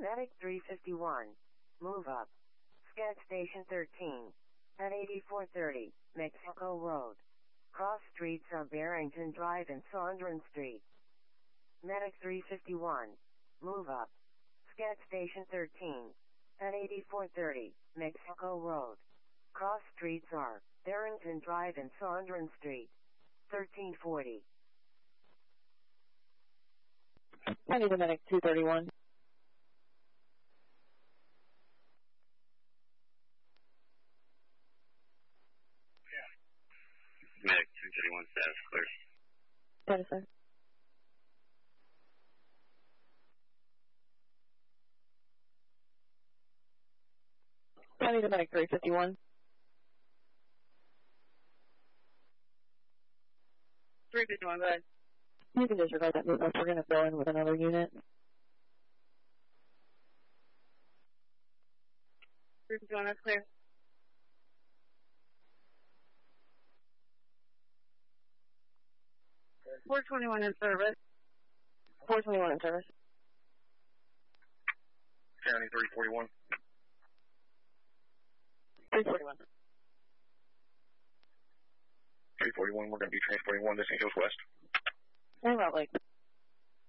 Medic 351. Move up. Scat Station 13. At 8430, Mexico Road. Cross streets on Barrington Drive and Saunders Street. Medic 351. Move up. Scat Station 13. At 8430, Mexico Road. Cross streets are Barrington Drive and Saunders Street. 1340. I need a Medic 231. Medic 231 status clear. Status, sir. I need a Medic 351. 351, go ahead. You can disregard that move up. We're going to fill in with another unit. 351, that's clear. Okay. 421 in service. 421 in service. County 341. 341. 341, we're going to be transporting one. This thing goes west. What about like